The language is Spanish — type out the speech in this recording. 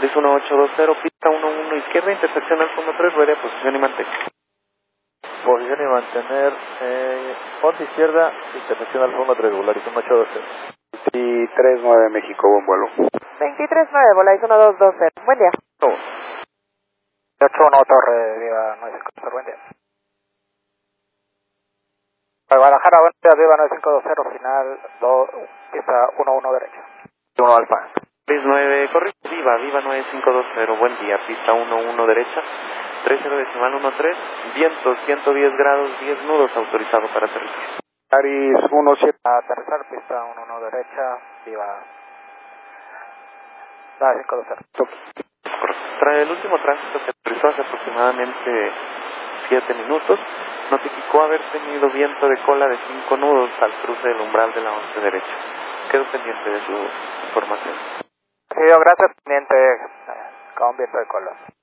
Es 1820, pista 11 izquierda, intersección Alfa 13, rueda, posición y mantén. Posición y mantener, 11 izquierda, intersección Alfa 13, volarizón 1820. 239 México, buen vuelo. 239, volarizón 1220, buen día. 81 Torre, viva 952, buen día. Guadalajara, buen día, viva 9520, final 2, pista 11 derecha. 1 Alfa. 39, correcto, viva 9520, buen día, pista 11 derecha, 30 decimal 13, vientos 110 grados, 10 nudos, autorizado para aterrizar. Aris 17, aterrizar, pista 11 derecha, viva 9520. Tras el último tránsito se aterrizó hace aproximadamente 7 minutos, notificó haber tenido viento de cola de 5 nudos al cruce del umbral de la 11 derecha. Quedo pendiente de su información. Sí, gracias, pendiente, con viento de cola.